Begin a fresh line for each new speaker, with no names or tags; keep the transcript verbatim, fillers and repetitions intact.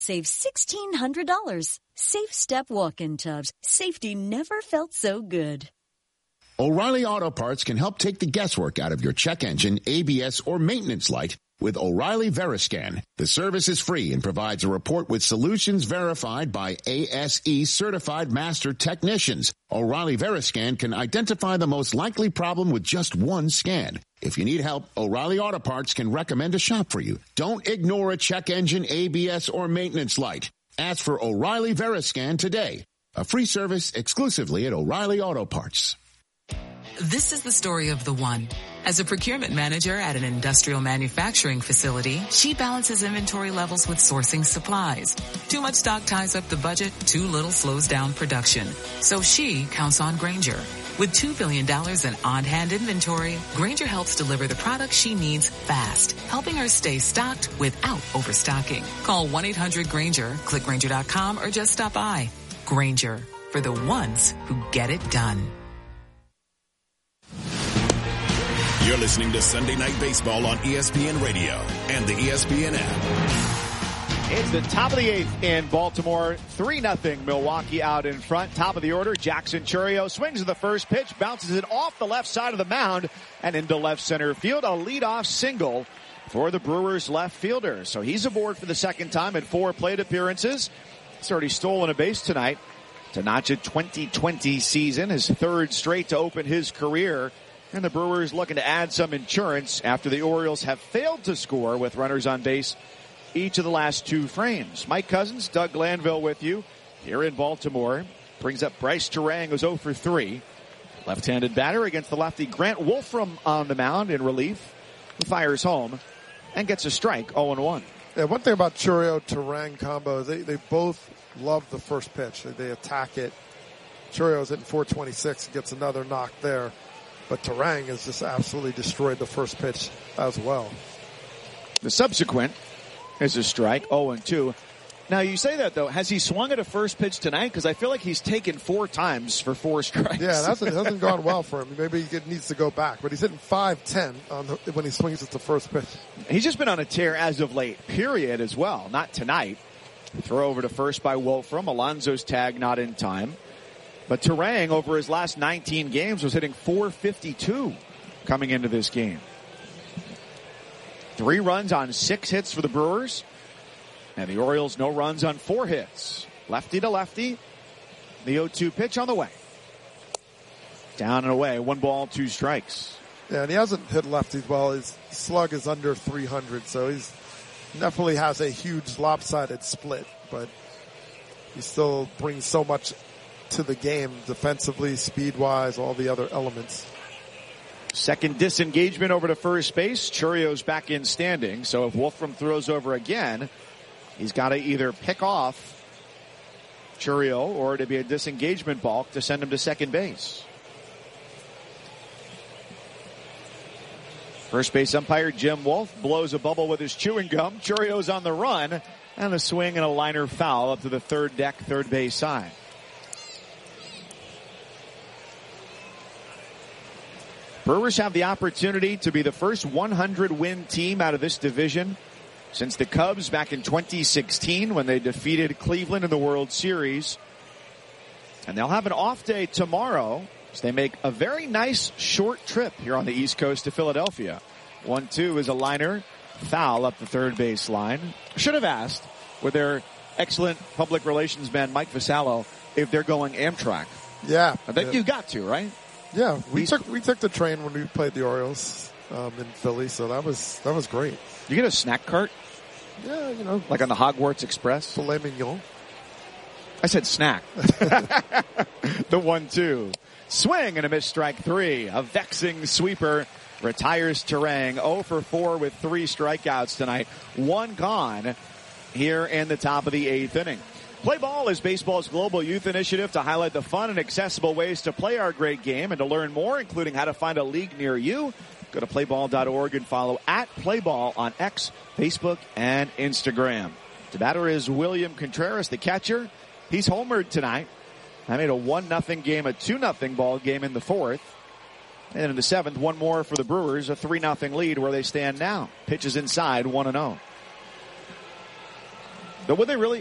Save sixteen hundred dollars. Safe Step walk-in tubs. Safety never felt so good.
O'Reilly Auto Parts can help take the guesswork out of your check engine, A B S, or maintenance light with O'Reilly Veriscan. The service is free and provides a report with solutions verified by A S E certified master technicians. O'Reilly Veriscan can identify the most likely problem with just one scan. If you need help, O'Reilly Auto Parts can recommend a shop for you. Don't ignore a check engine, A B S, or maintenance light. Ask for O'Reilly Veriscan today. A free service exclusively at O'Reilly Auto Parts.
This is the story of the one. As a procurement manager at an industrial manufacturing facility, she balances inventory levels with sourcing supplies. Too much stock ties up the budget, too little slows down production. So she counts on Grainger. With two billion dollars in on-hand inventory, Grainger helps deliver the products she needs fast, helping her stay stocked without overstocking. Call one eight hundred Grainger, click Grainger dot com, or just stop by. Grainger, for the ones who get it done.
You're listening to Sunday Night Baseball on E S P N Radio and the E S P N app.
It's the top of the eighth in Baltimore. three nothing Milwaukee out in front. Top of the order, Jackson Chourio swings at the first pitch, bounces it off the left side of the mound and into left center field. A leadoff single for the Brewers left fielder. So he's aboard for the second time in four plate appearances. He's already stolen a base tonight to notch a twenty twenty season, his third straight to open his career. And the Brewers looking to add some insurance after the Orioles have failed to score with runners on base each of the last two frames. Mike Cousins, Doug Glanville with you here in Baltimore. Brings up Bryce Turang, who's oh for three. Left-handed batter against the lefty Grant Wolfram on the mound in relief. Who fires home and gets a strike, oh and one.
Yeah, one thing about Chourio-Turang combo is they, they both love the first pitch. They, they attack it. Chourio's hitting four twenty-six, gets another knock there. But Turang has just absolutely destroyed the first pitch as well.
The subsequent is a strike, oh and two. Now, you say that, though. Has he swung at a first pitch tonight? Because I feel like he's taken four times for four strikes.
Yeah, that's, it hasn't gone well for him. Maybe he needs to go back. But he's hitting five ten on the, when he swings at the first pitch.
He's just been on a tear as of late, period, as well. Not tonight. Throw over to first by Wolfram. Alonso's tag not in time. But Turang, over his last nineteen games, was hitting four fifty-two coming into this game. Three runs on six hits for the Brewers. And the Orioles, no runs on four hits. Lefty to lefty. The oh two pitch on the way. Down and away. One ball, two strikes.
Yeah, and he hasn't hit lefties well. His slug is under three hundred, so he's definitely has a huge lopsided split. But he still brings so much to the game defensively, speed-wise, all the other elements.
Second disengagement over to first base. Chourio's back in standing. So if Wolfram throws over again, he's got to either pick off Chourio or to be a disengagement balk to send him to second base. First base umpire Jim Wolf blows a bubble with his chewing gum. Chourio's on the run, and a swing and a liner foul up to the third deck, third base side. Brewers have the opportunity to be the first one hundred win team out of this division since the Cubs back in twenty sixteen when they defeated Cleveland in the World Series. And they'll have an off day tomorrow as they make a very nice short trip here on the East Coast to Philadelphia. one two is a liner, foul up the third base line. Should have asked with their excellent public relations man Mike Vasallo if they're going Amtrak.
Yeah.
I think
yeah.
you got to, right?
Yeah, we took we took the train when we played the Orioles um, in Philly, so that was that was great.
You get a snack cart?
Yeah, you know,
like on the Hogwarts Express.
Filet mignon.
I said snack. The one two swing and a missed strike three. A vexing sweeper retires Turang. oh for four with three strikeouts tonight. One gone here in the top of the eighth inning. Play Ball is baseball's global youth initiative to highlight the fun and accessible ways to play our great game and to learn more, including how to find a league near you. Go to play ball dot org and follow at Playball on X, Facebook, and Instagram. The batter is William Contreras, the catcher. He's homered tonight. I made a one nothing game, a two nothing ball game in the fourth. And in the seventh, one more for the Brewers, a three nothing lead where they stand now. Pitches inside, one and oh. But would they really